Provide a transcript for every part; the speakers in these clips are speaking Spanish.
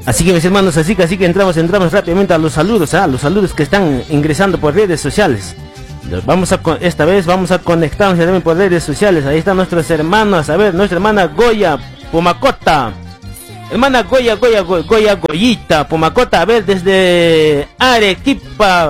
Así que mis hermanos, así que entramos rápidamente a los saludos que están ingresando por redes sociales. Esta vez vamos a conectarnos también por redes sociales. Ahí están nuestros hermanos, a ver, nuestra hermana Goya Pumacota. Hermana Goyita Pumacota, a ver, desde Arequipa.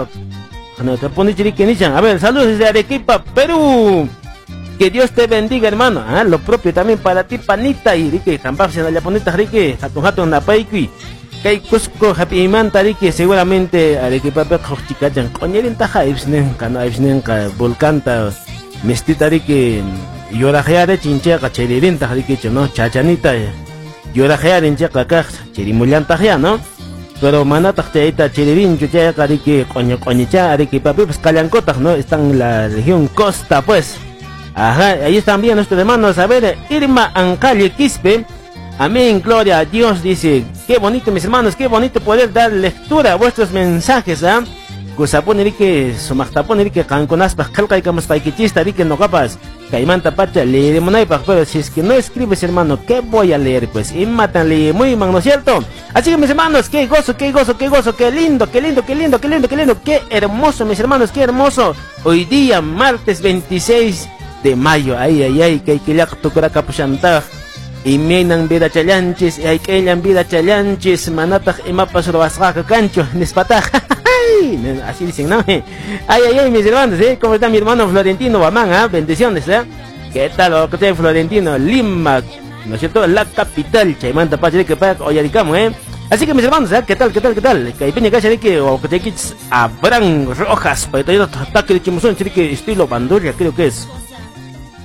A ver, saludos desde Arequipa, Perú. Que Dios te bendiga, hermano. Lo propio también para ti, panita. Y Ricky, tamparse en la japoneta, Ricky, hatun napaiqui. Kay Cusco, Happy Manta, Ricky, seguramente Arequipa, Pecochicayan, Coñerin Taja, Ibsnen, Cano Ibsnen, Volcanta, Mestita, Ricky, Yorajeare, Chincheca, Cheririn, Ricky, ¿no? Chachanita, Yorajeare, Chincheca, Cherimulanta, ¿no? Pero manata Cheririn, Chuchaca, Ricky, Coñicha, Arequipa, pues Calancotas, ¿no? Están en la región costa, pues. Ajá, ahí están bien nuestros hermanos. A ver, Irma Ancalle Quispe. Amén, gloria a Dios, dice. Qué bonito, mis hermanos, qué bonito poder dar lectura a vuestros mensajes, ¿ah? Cusapone que sumachtapone que canconaspas, calca y camuspaiquichista, que no capas. Caimanta pacha, leeremos, pero si es que no escribes, hermano, ¿qué voy a leer? Pues, y matan, lee muy mal, ¿no es cierto? Así que, mis hermanos, qué gozo, qué lindo, qué hermoso, mis hermanos, qué hermoso. Hoy día, martes 26 de mayo, ay, que ya tocará capuchanta. Y menan vida chalanchis, y hay que ellan vida chalanchis, manataj y mapas robasaka cancho, nespataj. Así dicen, ¿no? Ay, mis hermanos, ¿cómo está mi hermano Florentino Bamán, bendiciones, ¿Qué tal, lo que está Florentino? Lima, ¿no es cierto? La capital, Chaimanta Pachari, que para Oyaricamo, Así que mis hermanos, ¿qué tal? Que peña cacha de que o que te quites Abraham Rojas, para traer ataque de Chimuzón, que estilo bandurria, creo que es.